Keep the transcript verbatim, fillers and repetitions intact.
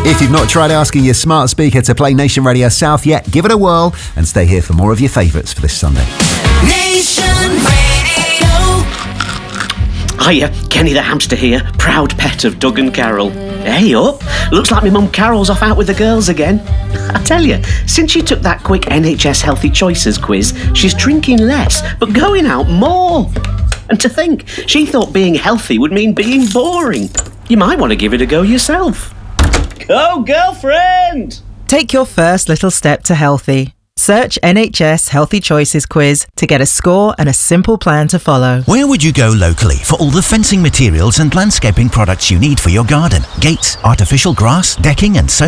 If you've not tried asking your smart speaker to play Nation Radio South yet, give it a whirl and stay here for more of your favourites for this Sunday. Nation Radio. Hiya, Kenny the hamster here, proud pet of Doug and Carol. Hey up, looks like my mum Carol's off out with the girls again. I tell you, since she took that quick N H S Healthy Choices quiz, she's drinking less, but going out more. And to think, she thought being healthy would mean being boring. You might want to give it a go yourself. Go, girlfriend! Take your first little step to healthy. Search N H S Healthy Choices quiz to get a score and a simple plan to follow. Where would you go locally for all the fencing materials and landscaping products you need for your garden? Gates, artificial grass, decking and so